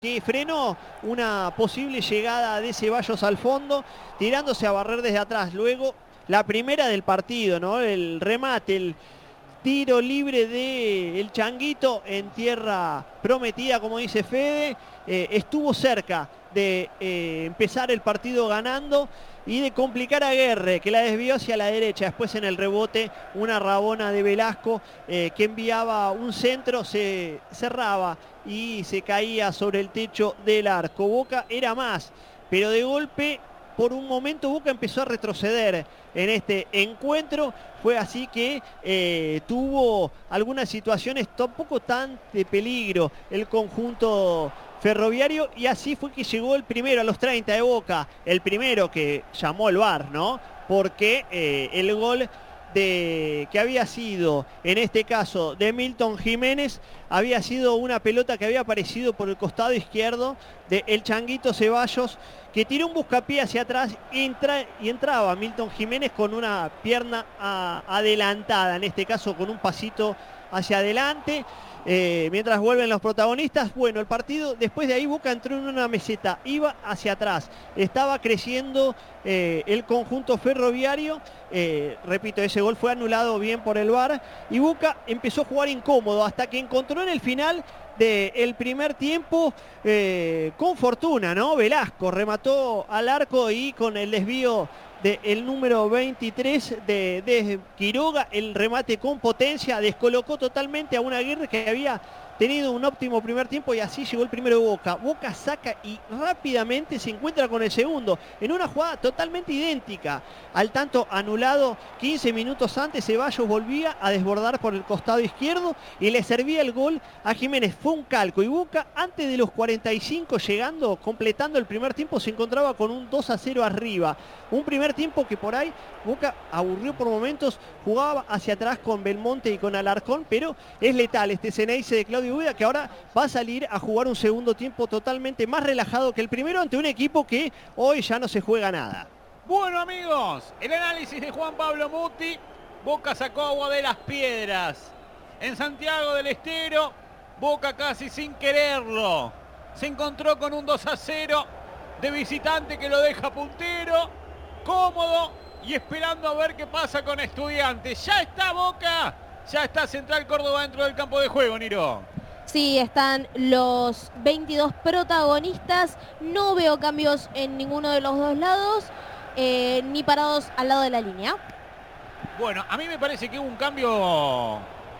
que frenó una posible llegada de Ceballos al fondo, tirándose a barrer desde atrás. Luego, la primera del partido, ¿no? El remate, el tiro libre del Changuito en tierra prometida, como dice Fede. Estuvo cerca de empezar el partido ganando y de complicar a Guerre, que la desvió hacia la derecha. Después en el rebote, una rabona de Velasco que enviaba un centro, se cerraba y se caía sobre el techo del arco. Boca era más, pero de golpe, por un momento, Boca empezó a retroceder en este encuentro. Fue así que tuvo algunas situaciones tampoco tan de peligro el conjunto ferroviario, y así fue que llegó el primero a los 30 de Boca, el primero que llamó el VAR, ¿no? Porque el gol que había sido, en este caso, de Milton Jiménez, había sido una pelota que había aparecido por el costado izquierdo de el Changuito Ceballos, que tiró un buscapié hacia atrás y entraba Milton Jiménez con una pierna adelantada, en este caso con un pasito hacia adelante. Mientras vuelven los protagonistas, bueno, el partido, después de ahí Boca entró en una meseta, iba hacia atrás, estaba creciendo el conjunto ferroviario. Repito, ese gol fue anulado bien por el VAR y Boca empezó a jugar incómodo hasta que encontró en el final del primer tiempo, con fortuna, ¿no? Velasco remató al arco y con el desvío del número 23 de Quiroga, el remate con potencia, descolocó totalmente a una Aguirre que había tenido un óptimo primer tiempo, y así llegó el primero de Boca. Boca saca y rápidamente se encuentra con el segundo, en una jugada totalmente idéntica al tanto anulado 15 minutos antes. Ceballos volvía a desbordar por el costado izquierdo y le servía el gol a Jiménez. Fue un calco, y Boca antes de los 45, llegando, completando el primer tiempo, se encontraba con un 2-0 arriba. Un primer tiempo que por ahí Boca aburrió por momentos, jugaba hacia atrás con Belmonte y con Alarcón, pero es letal este Ceneice de Claudio Úbeda, que ahora va a salir a jugar un segundo tiempo totalmente más relajado que el primero, ante un equipo que hoy ya no se juega nada. Bueno, amigos, el análisis de Juan Pablo Muti. Boca sacó agua de las piedras en Santiago del Estero. Boca casi sin quererlo se encontró con un 2-0 de visitante que lo deja puntero, cómodo y esperando a ver qué pasa con Estudiantes. Ya está Boca, ya está Central Córdoba dentro del campo de juego, Niro. Sí, están los 22 protagonistas. No veo cambios en ninguno de los dos lados, ni parados al lado de la línea. Bueno, a mí me parece que hubo un cambio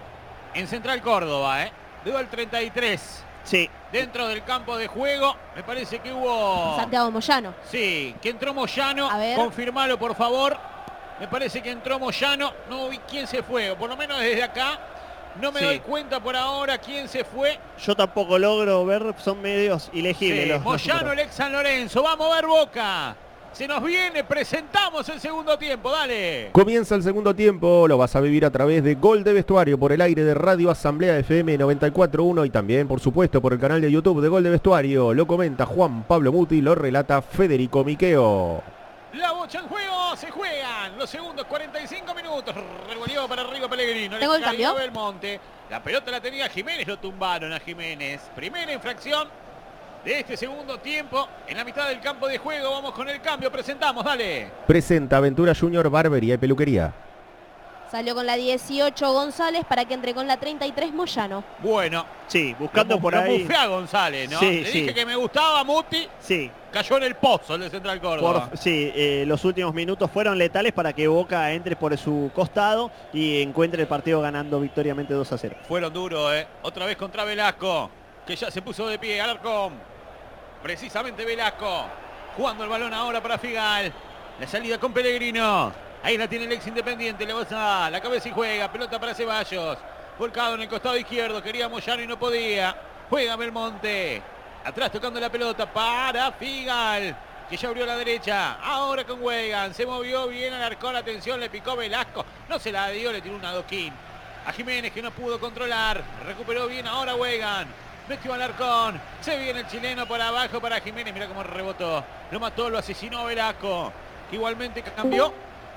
en Central Córdoba, ¿eh? Veo al 33. Sí. Dentro del campo de juego, me parece que hubo... Santiago Moyano. Sí, que entró Moyano. A ver. Confirmalo, por favor. Me parece que entró Moyano. No vi quién se fue, o por lo menos desde acá no me doy cuenta por ahora quién se fue. Yo tampoco logro ver, son medios ilegibles. Sí, Moyano, el ex San Lorenzo. Vamos a ver Boca. Se nos viene, presentamos el segundo tiempo, dale. Comienza el segundo tiempo, lo vas a vivir a través de Gol de Vestuario por el aire de Radio Asamblea FM 94.1 y también, por supuesto, por el canal de YouTube de Gol de Vestuario. Lo comenta Juan Pablo Muti, lo relata Federico Miqueo. La bocha en juego, se juegan los segundos 45 minutos. Revolvió para arriba Pellegrino. ¿Tengo el cambio? Belmonte. La pelota la tenía Jiménez, lo tumbaron a Jiménez. Primera infracción de este segundo tiempo. En la mitad del campo de juego vamos con el cambio. Presentamos, dale. Presenta Aventura Junior, barbería y peluquería. Salió con la 18 González para que entre con la 33 Moyano. Bueno. Sí, buscando por ahí. Lo bufé a González, ¿no? Sí, Le dije que me gustaba Muti. Sí. Cayó en el pozo el de Central Córdoba. Los últimos minutos fueron letales para que Boca entre por su costado y encuentre el partido ganando victoriamente 2-0. Fueron duros, ¿eh? Otra vez contra Velasco, que ya se puso de pie. Alarcón. Precisamente Velasco. Jugando el balón ahora para Figal. La salida con Pellegrino. Ahí la tiene el ex Independiente. Le va a la cabeza y juega. Pelota para Ceballos. Volcado en el costado izquierdo. Quería Moyano y no podía. Juega Belmonte. Atrás tocando la pelota para Figal, que ya abrió la derecha. Ahora con Weigand. Se movió bien Alarcón. Atención, le picó Velasco. No se la dio, le tiró un adoquín a Jiménez, que no pudo controlar. Recuperó bien ahora Weigand. Metió Alarcón. Se viene el chileno por abajo para Jiménez. Mira cómo rebotó. Lo mató, lo asesinó Velasco. Igualmente cambió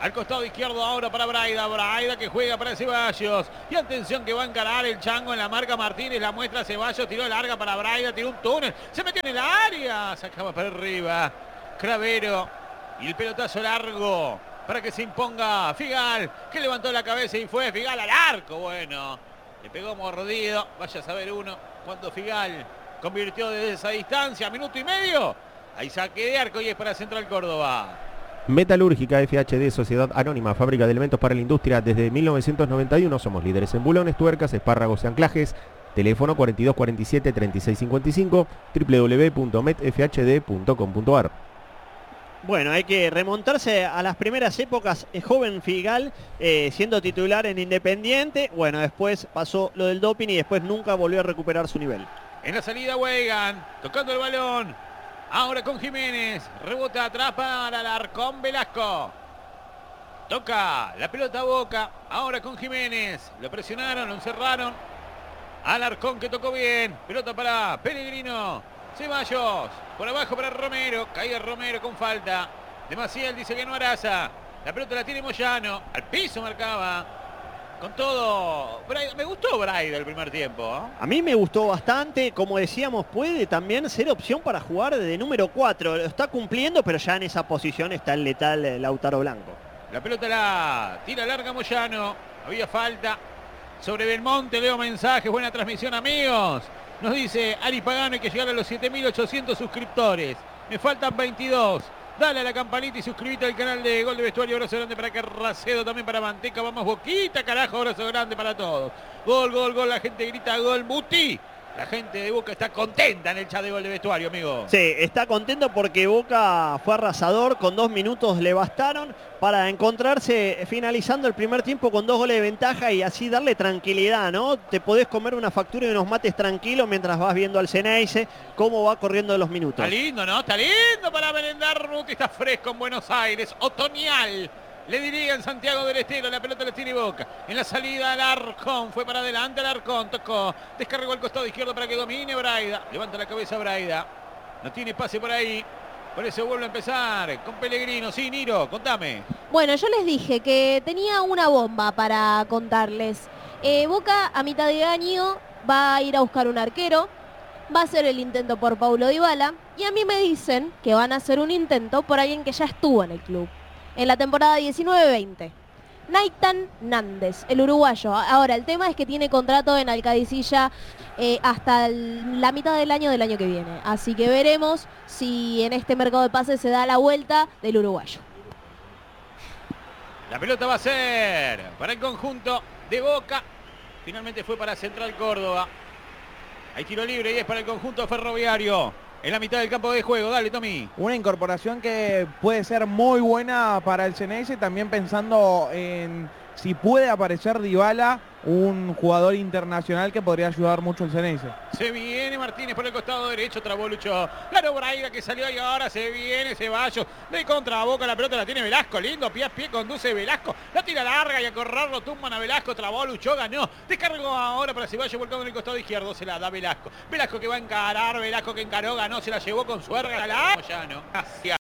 Al costado izquierdo ahora para Braida. Braida que juega para Ceballos. Y atención que va a encarar el chango en la marca Martínez. La muestra Ceballos. Tiró larga para Braida. Tiró un túnel. Se metió en el área. Sacaba para arriba. Cravero. Y el pelotazo largo para que se imponga Figal. Que levantó la cabeza y fue Figal al arco. Bueno, le pegó mordido. Vaya a saber uno cuando Figal convirtió desde esa distancia. Minuto y medio. Hay saque de arco y es para Central Córdoba. Metalúrgica FHD, Sociedad Anónima, fábrica de elementos para la industria desde 1991. Somos líderes en bulones, tuercas, espárragos y anclajes. Teléfono 4247-3655, www.metfhd.com.ar. Bueno, hay que remontarse a las primeras épocas. Joven Figal siendo titular en Independiente. Bueno, después pasó lo del doping y después nunca volvió a recuperar su nivel. En la salida Weigan, tocando el balón. Ahora con Jiménez, rebota atrás para Alarcón. Velasco. Toca la pelota a Boca, ahora con Jiménez. Lo presionaron, lo encerraron. Alarcón que tocó bien. Pelota para Pellegrino. Ceballos, por abajo para Romero. Caía Romero con falta. De Maciel dice que no Araza. La pelota la tiene Moyano. Al piso marcaba. Con todo, Braida, me gustó Braida el primer tiempo, ¿eh? A mí me gustó bastante, como decíamos, puede también ser opción para jugar de número 4. Lo está cumpliendo, pero ya en esa posición está el letal Lautaro Blanco. La pelota la tira larga Moyano, había falta sobre Belmonte, leo mensajes, buena transmisión amigos. Nos dice Ari Pagano, hay que llegar a los 7.800 suscriptores, me faltan 22. Dale a la campanita y suscríbete al canal de Gol de Vestuario. Abrazo grande para Carracedo, también para Manteca. Vamos Boquita, carajo, abrazo grande para todos. Gol, gol, gol. La gente grita gol, Muti. La gente de Boca está contenta en el chat de Gol de Vestuario, amigo. Sí, está contento porque Boca fue arrasador. Con 2 minutos le bastaron para encontrarse finalizando el primer tiempo con 2 goles de ventaja y así darle tranquilidad, ¿no? Te podés comer una factura y unos mates tranquilos mientras vas viendo al Ceneice cómo va corriendo los minutos. Está lindo, ¿no? Está lindo para merendar. Muti está fresco en Buenos Aires. Otoñal. Le diría en Santiago del Estero, la pelota la tiene Boca. En la salida Alarcón, fue para adelante Alarcón, tocó, descargó al costado izquierdo para que domine Braida. Levanta la cabeza Braida, no tiene pase por ahí. Por eso vuelve a empezar con Pellegrino. Sí, Niro, contame. Bueno, yo les dije que tenía una bomba para contarles. Boca a mitad de año va a ir a buscar un arquero. Va a hacer el intento por Paulo Dybala. Y a mí me dicen que van a hacer un intento por alguien que ya estuvo en el club. En la temporada 19-20. Naitan Nández, el uruguayo. Ahora, el tema es que tiene contrato en Alcadicilla hasta la mitad del año que viene. Así que veremos si en este mercado de pases se da la vuelta del uruguayo. La pelota va a ser para el conjunto de Boca. Finalmente fue para Central Córdoba. Hay tiro libre y es para el conjunto ferroviario. En la mitad del campo de juego, dale Tommy. Una incorporación que puede ser muy buena para el Ceneice, también pensando en si puede aparecer Dybala, un jugador internacional que podría ayudar mucho al Ceneice. Se viene Martínez por el costado derecho, trabó Lucho. Claro, Braida que salió y ahora se viene Ceballos. De contra Boca, la pelota la tiene Velasco, lindo, pie a pie conduce Velasco. La tira larga y a correrlo tumban a Velasco, trabó Lucho, ganó. Descargó ahora para Ceballos, volcando en el costado izquierdo, se la da Velasco. Velasco que va a encarar, Velasco que encaró, ganó, se la llevó con suerte. Ya no, hacia.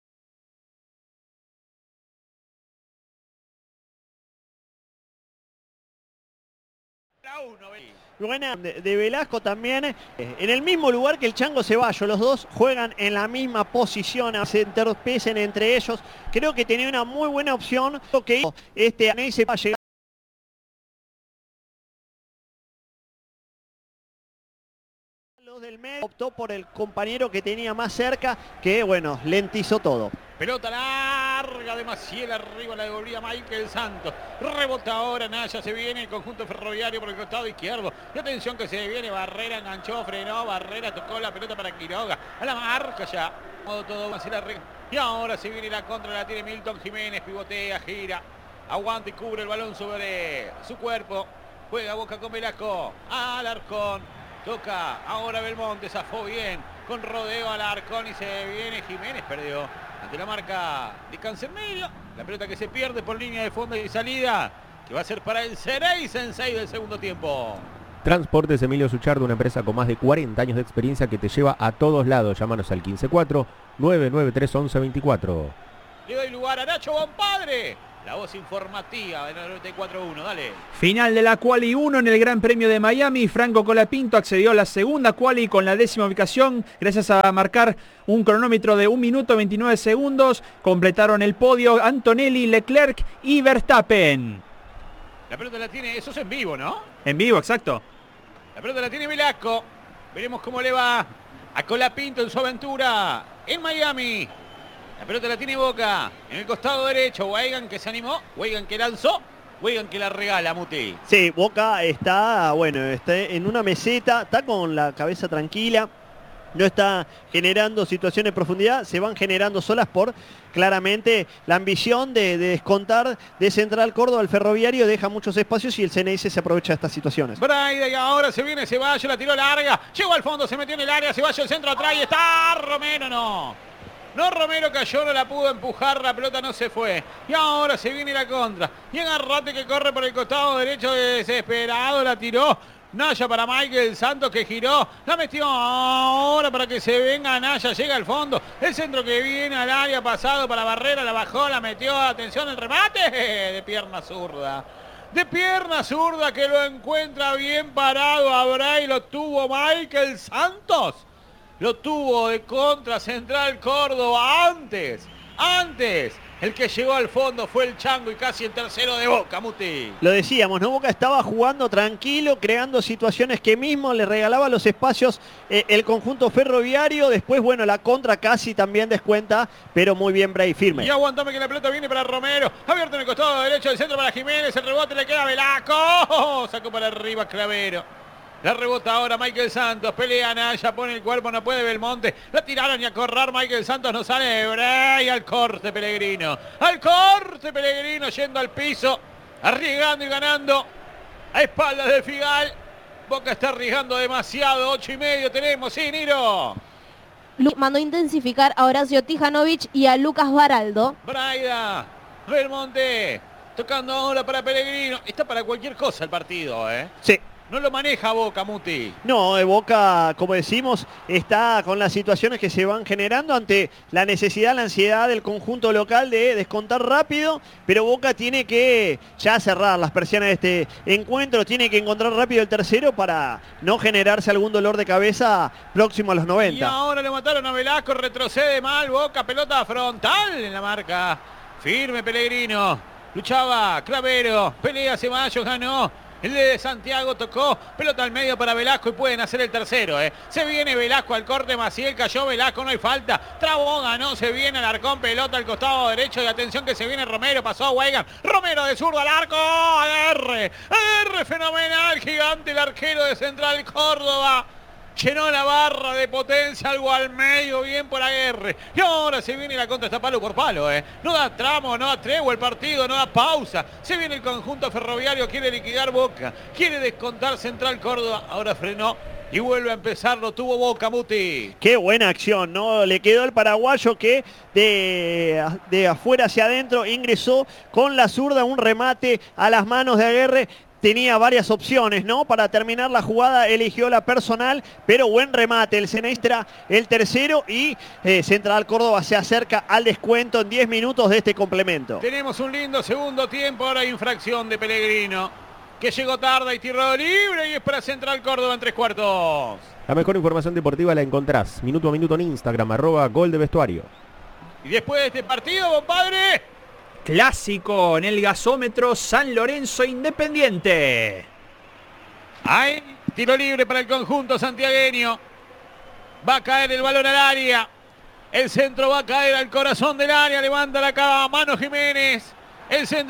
Buena de Velasco también, en el mismo lugar que el Chango Ceballos. Los dos juegan en la misma posición, se entorpecen entre ellos. Creo que tenía una muy buena opción que este Ceneice va a llegar. Los del medio optó por el compañero que tenía más cerca, que bueno, lentizó todo. Pelota larga de Maciel, arriba la devolvía Michael Santos. Rebota ahora Naya, se viene el conjunto ferroviario por el costado izquierdo. Y atención que se viene, Barrera enganchó, frenó, Barrera tocó la pelota para Quiroga. A la marca ya. Todo Maciel arriba. Y ahora se viene la contra, la tiene Milton Jiménez, pivotea, gira. Aguanta y cubre el balón sobre su cuerpo. Juega Boca con Velasco. Alarcón. Toca ahora Belmonte, zafó bien. Con rodeo Alarcón y se viene Jiménez, perdió. Ante la marca de Cancelmeiro, la pelota que se pierde por línea de fondo y salida, que va a ser para el Ceneice en 6 del segundo tiempo. Transportes Emilio Suchardo, una empresa con más de 40 años de experiencia que te lleva a todos lados. Llámanos al 154-993-1124. Le doy lugar a Nacho Bonpadre. La voz informativa de 94.1, dale. Final de la Quali 1 en el Gran Premio de Miami. Franco Colapinto accedió a la segunda Quali con la 10ª ubicación gracias a marcar un cronómetro de 1 minuto 29 segundos. Completaron el podio Antonelli, Leclerc y Verstappen. La pelota la tiene, eso es en vivo, ¿no? En vivo, exacto. La pelota la tiene Velasco. Veremos cómo le va a Colapinto en su aventura en Miami. La pelota la tiene Boca. En el costado derecho, Weigand que se animó. Weigand que lanzó. Weigand que la regala, Muti. Sí, Boca está, bueno, está en una meseta, está con la cabeza tranquila. No está generando situaciones de profundidad, se van generando solas por claramente la ambición de descontar de Central Córdoba al Ferroviario, deja muchos espacios y el CNS se aprovecha de estas situaciones. Braida y ahora se viene Ceballos, la tiró larga, llegó al fondo, se metió en el área, Ceballos el centro atrás y está Romero, no, Romero cayó, no la pudo empujar, la pelota no se fue. Y ahora se viene la contra. Y Agarrate que corre por el costado derecho desesperado, la tiró. Naya para Michael Santos que giró, la metió ahora para que se venga Naya, llega al fondo, el centro que viene al área pasado para Barrera, la bajó, la metió, atención el remate de pierna zurda. De pierna zurda que lo encuentra bien parado a Bray, lo tuvo Michael Santos. Lo tuvo de contra Central Córdoba antes. El que llegó al fondo fue el Chango y casi el tercero de Boca, Muti. Lo decíamos, ¿no? Boca estaba jugando tranquilo, creando situaciones que mismo le regalaba los espacios el conjunto ferroviario. Después, bueno, la contra casi también descuenta, pero muy bien Bray, firme. Y aguantame que la pelota viene para Romero. Abierto en el costado derecho del centro para Jiménez. El rebote le queda a Velasco. Sacó para arriba Clavero. La rebota ahora Michael Santos, pelea Naya, pone el cuerpo, no puede Belmonte. La tiraron y a correr Michael Santos, no sale Bray al corte Pellegrino. Al corte Pellegrino yendo al piso, arriesgando y ganando a espaldas de Figal. Boca está arriesgando demasiado, 8:30 tenemos, sí, Niro. Mandó intensificar a Horacio Tijanovic y a Lucas Baraldo. Braida, Belmonte, tocando ahora para Pellegrino. Está para cualquier cosa el partido, ¿eh? Sí. No lo maneja Boca, Muti. No, Boca, como decimos, está con las situaciones que se van generando ante la necesidad, la ansiedad del conjunto local de descontar rápido, pero Boca tiene que ya cerrar las persianas de este encuentro, tiene que encontrar rápido el tercero para no generarse algún dolor de cabeza próximo a los 90. Y ahora le mataron a Velasco, retrocede mal Boca, pelota frontal en la marca. Firme Pellegrino, luchaba Clavero, pelea Ceballos, ganó. El de Santiago tocó, pelota al medio para Velasco y pueden hacer el tercero. Se viene Velasco al corte, Maciel cayó Velasco, no hay falta. Trabó, ganó, se viene Alarcón, pelota al costado derecho y atención que se viene Romero, pasó a Weigand. Romero de zurdo al arco, agarre fenomenal, gigante el arquero de Central Córdoba. Llenó la barra de potencia, algo al medio, bien por Aguerre. Y ahora se viene la contra, está palo por palo, No da tramo, no da tregua el partido, no da pausa. Se viene el conjunto ferroviario, quiere liquidar Boca, quiere descontar Central Córdoba. Ahora frenó y vuelve a empezar, lo tuvo Boca, Muti. Qué buena acción, ¿no? Le quedó el paraguayo que de afuera hacia adentro ingresó con la zurda, un remate a las manos de Aguerre. Tenía varias opciones, ¿no? Para terminar la jugada eligió la personal, pero buen remate. El Senestra, el tercero y Central Córdoba se acerca al descuento en 10 minutos de este complemento. Tenemos un lindo segundo tiempo, ahora hay infracción de Pellegrino, que llegó tarde y tiro libre y es para Central Córdoba en 3/4. La mejor información deportiva la encontrás minuto a minuto en Instagram, @goldevestuario. Y después de este partido, compadre, clásico en el gasómetro San Lorenzo Independiente. Hay tiro libre para el conjunto santiagueño. Va a caer el balón al área. El centro va a caer al corazón del área. Levanta la mano Jiménez. El centro